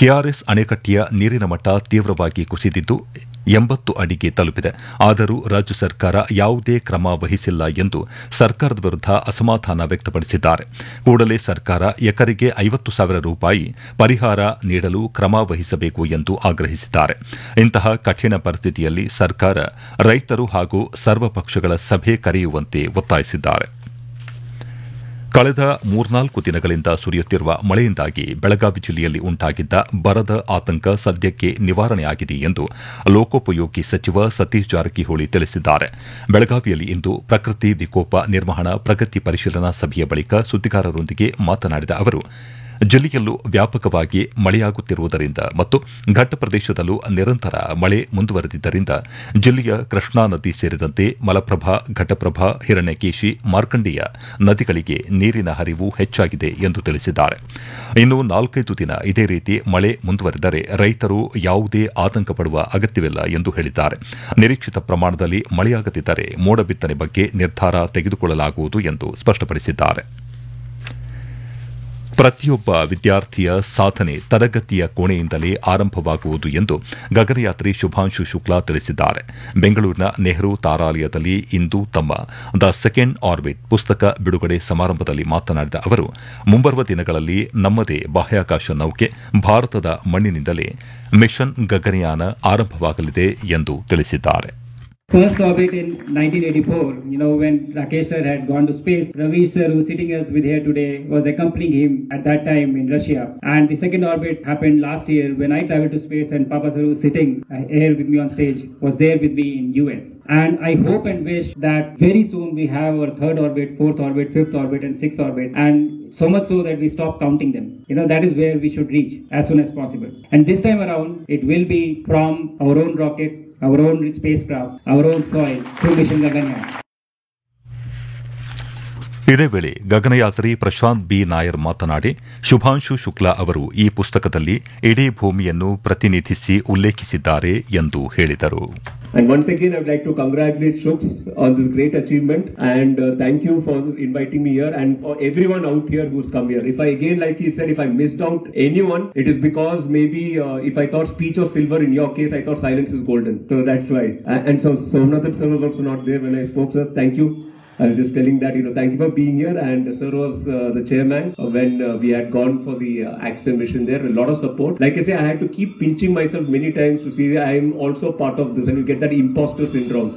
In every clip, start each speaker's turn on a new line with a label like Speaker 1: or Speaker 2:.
Speaker 1: KRS ಅಣೆಕಟ್ಟೆಯ ನೀರಿನ ಮಟ್ಟ ತೀವ್ರವಾಗಿ ಕುಸಿದಿದ್ದು 80 ಅಡಿಗೆ ತಲುಪಿದೆ. ಆದರೂ ರಾಜ್ಯ ಸರ್ಕಾರ ಯಾವುದೇ ಕ್ರಮ ವಹಿಸಿಲ್ಲ ಎಂದು ಸರ್ಕಾರದ ವಿರುದ್ಧ ಅಸಮಾಧಾನ ವ್ಯಕ್ತಪಡಿಸಿದ್ದಾರೆ. ಕೂಡಲೇ ಸರ್ಕಾರ ಎಕರೆಗೆ 50,000 ರೂಪಾಯಿ ಪರಿಹಾರ ನೀಡಲು ಕ್ರಮ ವಹಿಸಬೇಕು ಎಂದು ಆಗ್ರಹಿಸಿದ್ದಾರೆ. ಇಂತಹ ಕಠಿಣ ಪರಿಸ್ಥಿತಿಯಲ್ಲಿ ಸರ್ಕಾರ ರೈತರು ಹಾಗೂ ಸರ್ವಪಕ್ಷಗಳ ಸಭೆ ಕರೆಯುವಂತೆ ಒತ್ತಾಯಿಸಿದ್ದಾರೆ. ಕಳೆದ 3-4 ದಿನಗಳಿಂದ ಸುರಿಯುತ್ತಿರುವ ಮಳೆಯಿಂದಾಗಿ ಬೆಳಗಾವಿ ಜಿಲ್ಲೆಯಲ್ಲಿ ಉಂಟಾಗಿದ್ದ ಬರದ ಆತಂಕ ಸದ್ಯಕ್ಕೆ ನಿವಾರಣೆಯಾಗಿದೆ ಎಂದು ಲೋಕೋಪಯೋಗಿ ಸಚಿವ ಸತೀಶ್ ಜಾರಕಿಹೊಳಿ ತಿಳಿಸಿದ್ದಾರೆ. ಬೆಳಗಾವಿಯಲ್ಲಿ ಇಂದು ಪ್ರಕೃತಿ ವಿಕೋಪ ನಿರ್ವಹಣಾ ಪ್ರಗತಿ ಪರಿಶೀಲನಾ ಸಭೆಯ ಬಳಿಕ ಸುದ್ದಿಗಾರರೊಂದಿಗೆ ಮಾತನಾಡಿದ ಅವರು, ಜಿಲ್ಲೆಯಲ್ಲೂ ವ್ಯಾಪಕವಾಗಿ ಮಳೆಯಾಗುತ್ತಿರುವುದರಿಂದ ಮತ್ತು ಘಟ್ಟ ಪ್ರದೇಶದಲ್ಲೂ ನಿರಂತರ ಮಳೆ ಮುಂದುವರೆದಿದ್ದರಿಂದ ಜಿಲ್ಲೆಯ ಕೃಷ್ಣಾ ನದಿ ಸೇರಿದಂತೆ ಮಲಪ್ರಭಾ, ಘಟಪ್ರಭಾ, ಹಿರಣ್ಯಕೇಶಿ, ಮಾರ್ಕಂಡೇಯ ನದಿಗಳಿಗೆ ನೀರಿನ ಹರಿವು ಹೆಚ್ಚಾಗಿದೆ ಎಂದು ತಿಳಿಸಿದ್ದಾರೆ. ಇನ್ನು 4-5 ದಿನ ಇದೇ ರೀತಿ ಮಳೆ ಮುಂದುವರೆದರೆ ರೈತರು ಯಾವುದೇ ಆತಂಕ ಪಡುವ ಅಗತ್ಯವಿಲ್ಲ ಎಂದು ಹೇಳಿದ್ದಾರೆ. ನಿರೀಕ್ಷಿತ ಪ್ರಮಾಣದಲ್ಲಿ ಮಳೆಯಾಗದಿದ್ದರೆ ಮೋಡ ಬಿತ್ತನೆ ಬಗ್ಗೆ ನಿರ್ಧಾರ ತೆಗೆದುಕೊಳ್ಳಲಾಗುವುದು ಎಂದು ಸ್ಪಷ್ಟಪಡಿಸಿದ್ದಾರೆ. ಪ್ರತಿಯೊಬ್ಬ ವಿದ್ಯಾರ್ಥಿಯ ಸಾಧನೆ ತರಗತಿಯ ಕೋಣೆಯಿಂದಲೇ ಆರಂಭವಾಗುವುದು ಎಂದು ಗಗನಯಾತ್ರಿ ಶುಭಾಂಶು ಶುಕ್ಲಾ ತಿಳಿಸಿದ್ದಾರೆ. ಬೆಂಗಳೂರಿನ ನೆಹರು ತಾರಾಲಯದಲ್ಲಿ ಇಂದು ತಮ್ಮ ದ ಸೆಕೆಂಡ್ ಆರ್ಬಿಟ್ ಪುಸ್ತಕ ಬಿಡುಗಡೆ ಸಮಾರಂಭದಲ್ಲಿ ಮಾತನಾಡಿದ ಅವರು, ಮುಂಬರುವ ದಿನಗಳಲ್ಲಿ ನಮ್ಮದೇ ಬಾಹ್ಯಾಕಾಶ ನೌಕೆ ಭಾರತದ ಮಣ್ಣಿನಿಂದಲೇ ಮಿಷನ್ ಗಗನಯಾನ ಆರಂಭವಾಗಲಿದೆ ಎಂದು ತಿಳಿಸಿದ್ದಾರೆ.
Speaker 2: First orbit in 1984, when Rakesh sir had gone to space, Ravi sir, who's sitting us with here today, was accompanying him at that time in Russia. And the second orbit happened last year when I traveled to space, and Papa sir, who's sitting here with me on stage, was there with me in US. And I hope and wish that very soon we have our third orbit, fourth orbit, fifth orbit, and sixth orbit. And so much so that we stop counting them. That is where we should reach as soon as possible. And this time around, it will be from our own rocket, our own spacecraft, our own soil, through Mission Gaganyaan.
Speaker 1: ಇದೇ ವೇಳೆ ಗಗನಯಾತ್ರಿ Prashant B Nair ಮಾತನಾಡಿ, ಶುಭಾಂಶು ಶುಕ್ಲಾ ಅವರು ಈ ಪುಸ್ತಕದಲ್ಲಿ ಇಡೀ ಭೂಮಿಯನ್ನು ಪ್ರತಿನಿಧಿಸಿ ಉಲ್ಲೇಖಿಸಿದ್ದಾರೆ ಎಂದು ಹೇಳಿದರು.
Speaker 3: And once again, I would like to congratulate Shooks on this great achievement, and thank you for inviting me here, and for everyone out here who's come here. If I, again, like he said, if I missed out anyone, it is because maybe if I thought speech was silver, in your case, I thought silence is golden. So that's why. And so Somnath sir was also not there when I spoke, sir. Thank you. I was just telling that, thank you for being here, and sir was the chairman when we had gone for the Axiom mission there. A lot of support. Like I say, I had to keep pinching myself many times to see I am also part of this, and you get that imposter syndrome.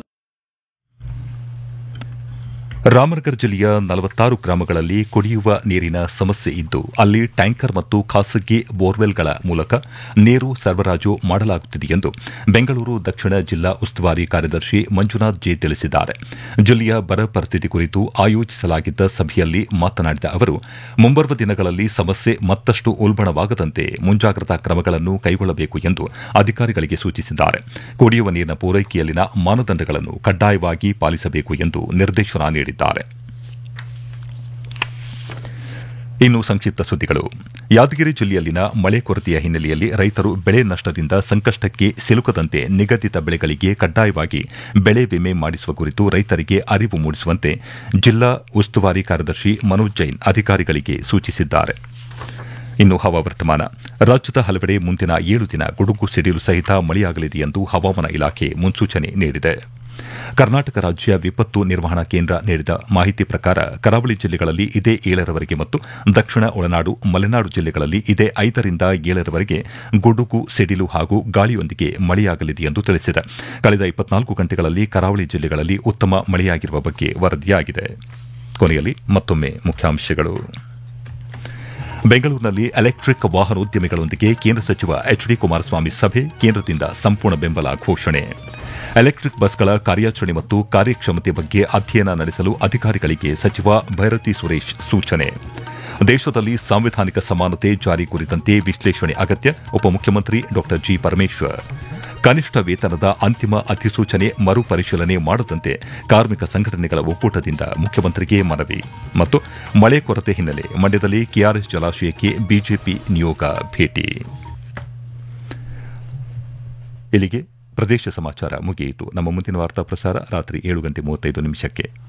Speaker 1: Ramanagara ಜಿಲ್ಲೆಯ 46 ಗ್ರಾಮಗಳಲ್ಲಿ ಕುಡಿಯುವ ನೀರಿನ ಸಮಸ್ಯೆ ಇದ್ದು, ಅಲ್ಲಿ tanker ಮತ್ತು ಖಾಸಗಿ ಬೋರ್ವೆಲ್ಗಳ ಮೂಲಕ ನೀರು ಸರಬರಾಜು ಮಾಡಲಾಗುತ್ತಿದೆ ಎಂದು ಬೆಂಗಳೂರು ದಕ್ಷಿಣ ಜಿಲ್ಲಾ ಉಸ್ತುವಾರಿ ಕಾರ್ಯದರ್ಶಿ ಮಂಜುನಾಥ್ ಜೆ ತಿಳಿಸಿದ್ದಾರೆ. ಜಿಲ್ಲೆಯ ಬರ ಪರಿಸ್ಥಿತಿ ಕುರಿತು ಆಯೋಜಿಸಲಾಗಿದ್ದ ಸಭೆಯಲ್ಲಿ ಮಾತನಾಡಿದ ಅವರು, ಮುಂಬರುವ ದಿನಗಳಲ್ಲಿ ಸಮಸ್ಯೆ ಮತ್ತಷ್ಟು ಉಲ್ಬಣವಾಗದಂತೆ ಮುಂಜಾಗ್ರತಾ ಕ್ರಮಗಳನ್ನು ಕೈಗೊಳ್ಳಬೇಕು ಎಂದು ಅಧಿಕಾರಿಗಳಿಗೆ ಸೂಚಿಸಿದ್ದಾರೆ. ಕುಡಿಯುವ ನೀರಿನ ಪೂರೈಕೆಯಲ್ಲಿನ ಮಾನದಂಡಗಳನ್ನು ಕಡ್ಡಾಯವಾಗಿ ಪಾಲಿಸಬೇಕು ಎಂದು ನಿರ್ದೇಶನ ನೀಡಿದ್ದಾರೆ. ಇನ್ನು ಸಂಕ್ಷಿಪ್ತ ಸುದ್ದಿಗಳು. ಯಾದಗಿರಿ ಜಿಲ್ಲೆಯಲ್ಲಿನ ಮಳೆ ಕೊರತೆಯ ಹಿನ್ನೆಲೆಯಲ್ಲಿ ರೈತರು ಬೆಳೆ ನಷ್ಟದಿಂದ ಸಂಕಷ್ಟಕ್ಕೆ ಸಿಲುಕದಂತೆ ನಿಗದಿತ ಬೆಳೆಗಳಿಗೆ ಕಡ್ಡಾಯವಾಗಿ ಬೆಳೆ ವಿಮೆ ಮಾಡಿಸುವ ಕುರಿತು ರೈತರಿಗೆ ಅರಿವು ಮೂಡಿಸುವಂತೆ ಜಿಲ್ಲಾ ಉಸ್ತುವಾರಿ ಕಾರ್ಯದರ್ಶಿ ಮನೋಜ್ ಜೈನ್ ಅಧಿಕಾರಿಗಳಿಗೆ ಸೂಚಿಸಿದ್ದಾರೆ. ಇನ್ನು ಹವಾವರ್ತಮಾನ. ರಾಜ್ಯದ ಹಲವೆಡೆ ಮುಂದಿನ 7 ದಿನ ಗುಡುಗು ಸಿಡಿಲು ಸಹಿತ ಮಳೆಯಾಗಲಿದೆ ಎಂದು ಹವಾಮಾನ ಇಲಾಖೆ ಮುನ್ಸೂಚನೆ ನೀಡಿದೆ. ಕರ್ನಾಟಕ ರಾಜ್ಯ ವಿಪತ್ತು ನಿರ್ವಹಣಾ ಕೇಂದ್ರ ನೀಡಿದ ಮಾಹಿತಿ ಪ್ರಕಾರ ಕರಾವಳಿ ಜಿಲ್ಲೆಗಳಲ್ಲಿ ಇದೇ 7ರವರೆಗೆ ಮತ್ತು ದಕ್ಷಿಣ ಒಳನಾಡು ಮಲೆನಾಡು ಜಿಲ್ಲೆಗಳಲ್ಲಿ ಇದೇ 5ರಿಂದ 7ರವರೆಗೆ ಗುಡುಗು ಸಿಡಿಲು ಹಾಗೂ ಗಾಳಿಯೊಂದಿಗೆ ಮಳೆಯಾಗಲಿದೆ ಎಂದು ತಿಳಿಸಿದೆ. ಕಳೆದ 24 ಗಂಟೆಗಳಲ್ಲಿ ಕರಾವಳಿ ಜಿಲ್ಲೆಗಳಲ್ಲಿ ಉತ್ತಮ ಮಳೆಯಾಗಿರುವ ಬಗ್ಗೆ ವರದಿಯಾಗಿದೆ. ಕೊನೆಯಲ್ಲಿ ಮತ್ತೊಮ್ಮೆ ಮುಖ್ಯಾಂಶಗಳು. ಬೆಂಗಳೂರಿನಲ್ಲಿ ಎಲೆಕ್ಟ್ರಿಕ್ ವಾಹನೋದ್ಯಮಿಗಳೊಂದಿಗೆ ಕೇಂದ್ರ ಸಚಿವ ಎಚ್ಡಿ ಕುಮಾರಸ್ವಾಮಿ ಸಭೆ, ಕೇಂದ್ರದಿಂದ ಸಂಪೂರ್ಣ ಬೆಂಬಲ ಘೋಷಣೆ. ಎಲೆಕ್ಟ್ರಿಕ್ ಬಸ್ಗಳ ಕಾರ್ಯಾಚರಣೆ ಮತ್ತು ಕಾರ್ಯಕ್ಷಮತೆ ಬಗ್ಗೆ ಅಧ್ಯಯನ ನಡೆಸಲು ಅಧಿಕಾರಿಗಳಿಗೆ ಸಚಿವ ಭೈರತಿ ಸುರೇಶ್ ಸೂಚನೆ. ದೇಶದಲ್ಲಿ ಸಾಂವಿಧಾನಿಕ ಸಮಾನತೆ ಜಾರಿ ಕುರಿತಂತೆ ವಿಶ್ಲೇಷಣೆ ಅಗತ್ಯ, ಉಪಮುಖ್ಯಮಂತ್ರಿ ಡಾ ಜಿ ಪರಮೇಶ್ವರ್. ಕನಿಷ್ಠ ವೇತನದ ಅಂತಿಮ ಅಧಿಸೂಚನೆ ಮರುಪರಿಶೀಲನೆ ಮಾಡದಂತೆ ಕಾರ್ಮಿಕ ಸಂಘಟನೆಗಳ ಒಕ್ಕೂಟದಿಂದ ಮುಖ್ಯಮಂತ್ರಿಗೆ ಮನವಿ. ಮತ್ತು ಮಳೆ ಕೊರತೆ ಹಿನ್ನೆಲೆ ಮಂಡ್ಯದಲ್ಲಿ ಕೆಆರ್ಎಸ್ ಜಲಾಶಯಕ್ಕೆ ಬಿಜೆಪಿ ನಿಯೋಗ ಭೇಟಿ. ಇಲ್ಲಿಗೆ ಪ್ರದೇಶ ಸಮಾಚಾರ ಮುಗಿಯಿತು. ನಮ್ಮ ಮುಂದಿನ ವಾರ್ತಾ ಪ್ರಸಾರ ರಾತ್ರಿ 7:35